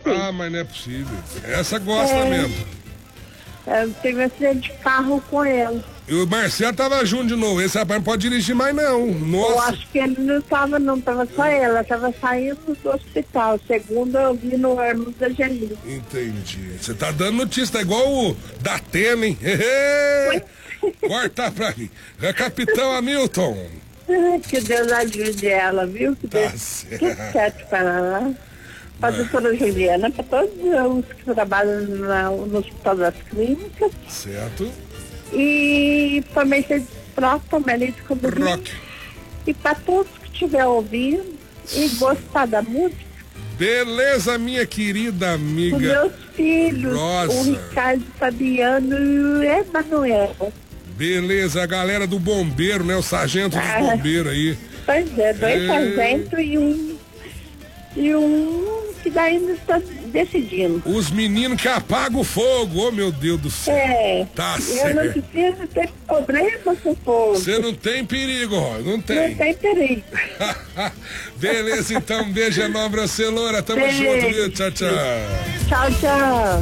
ontem. Ah, mas não é possível. Essa gosta mesmo. Eu tive um acidente de carro com ela. E o Marcelo tava junto de novo. Esse rapaz não pode dirigir mais, não. Nossa. Eu acho que ele não tava, não. Tava só ela. Tava saindo do hospital. Segunda eu vi no Hermes da Geli. Entendi. Você tá dando notícia, tá igual o da Atena, hein? Corta pra mim. É Capitão Hamilton. Que Deus ajude ela, viu? Que Tá Deus certo. tudo certo para ela. Para a doutora Juliana, para todos os que trabalham no Hospital das Clínicas. Certo. E para Mercedes Prata, Melissa Codobim. Rock. E para todos que estiver ouvindo e gostar da música. Beleza, minha querida amiga. Os meus filhos, Nossa. o Ricardo Fabiano e o Emanuel. Beleza, a galera do bombeiro, né? O sargento dos bombeiros aí. Pois é, 2 sargentos e um que daí ainda está decidindo. Os meninos que apagam o fogo, oh meu Deus do céu. Tá eu certo. não preciso ter problema com fogo. Você não tem perigo, Roy, não Não tem. tem perigo. Beleza, então, um beijo enorme pra você, Loura. Tamo Beijo. junto, viu? Tchau, tchau. Tchau, tchau.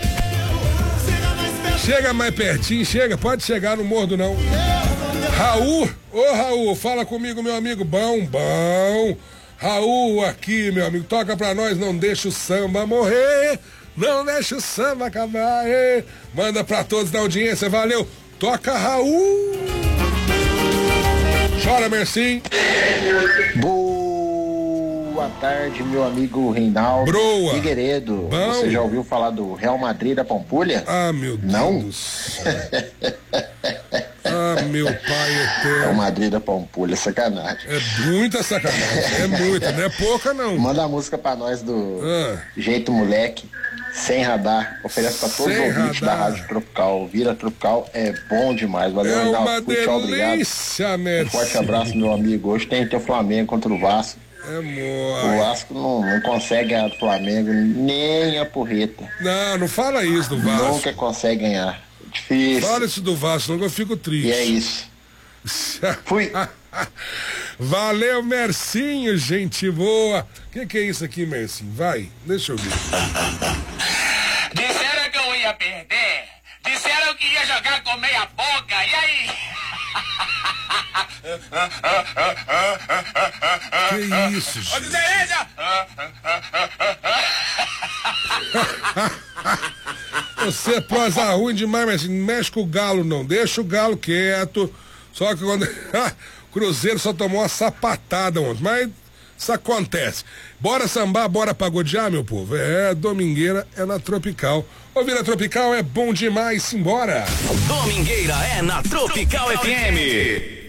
Chega mais pertinho, chega, pode chegar, não mordo não. Raul, ô Raul, fala comigo, meu amigo, bom. Raul aqui, meu amigo, toca pra nós, não deixa o samba morrer, não deixa o samba acabar, manda pra todos da audiência, valeu, toca Raul. Chora, Mercim. Boa tarde, meu amigo Reinaldo Broa. Figueiredo. Bom. Você já ouviu falar do Real Madrid da Pampulha? Ah, meu Deus Não? do céu. Ah, meu pai Real eterno. Madrid da Pampulha, sacanagem. É muita sacanagem, é muita, não é pouca não. Manda a música pra nós do Ah. Jeito Moleque, Sem Radar. Oferece pra todos Sem os ouvintes radar. da Rádio Tropical. Vira Tropical é bom demais. Valeu, É Reinaldo. uma Fui, tchau, obrigado. delícia, Um Mercim. forte abraço, meu amigo. Hoje tem o Flamengo contra o Vasco. É O mole. Vasco não consegue ganhar do Flamengo, nem a porreta. Não fala isso do Vasco. Nunca consegue ganhar. Difícil. Fala isso do Vasco, não, eu fico triste. E é isso. Fui. Valeu, Mercinho, gente boa. Que é isso aqui, Mercinho? Vai, deixa eu ver. Disseram que eu ia perder. Disseram que ia jogar com meia boca. E aí? Que isso, gente? Ô, Zereza! Você é prosa ruim demais, mas não mexe com o Galo, não. Deixa o Galo quieto. Só que quando. O Cruzeiro só tomou uma sapatada ontem. Mas isso acontece. Bora sambar, bora pagodear, meu povo. É, domingueira é na Tropical. Ouvir a Tropical é bom demais, simbora. Domingueira é na Tropical FM.